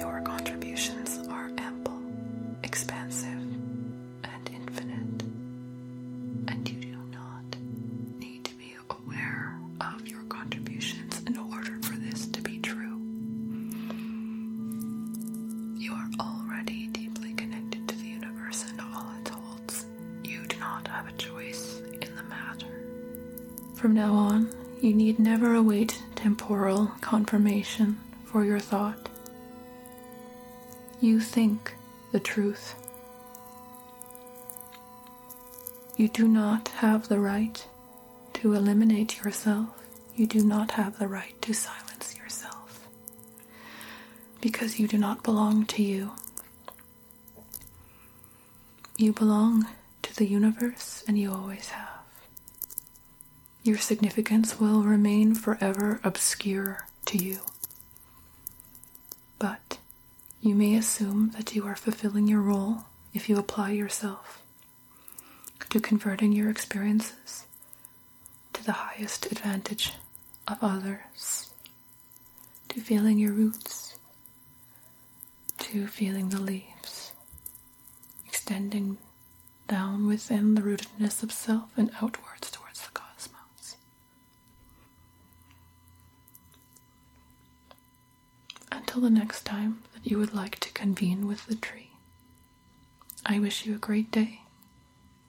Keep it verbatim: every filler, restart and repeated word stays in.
your contributions are ample, expansive, and infinite, and you do not need to be aware of your contributions in order for this to be true. You are already deeply connected to the universe and all it holds. You do not have a choice in the matter. From now on, you need never await temporal confirmation for your thought. You think the truth. You do not have the right to eliminate yourself. You do not have the right to silence yourself, because you do not belong to you. You belong to the universe, and you always have. Your significance will remain forever obscure to you. But you may assume that you are fulfilling your role if you apply yourself to converting your experiences to the highest advantage of others, to feeling your roots, to feeling the leaves, extending down within the rootedness of self and outwards towards the cosmos. Until the next time that you would like to convene with the tree, I wish you a great day.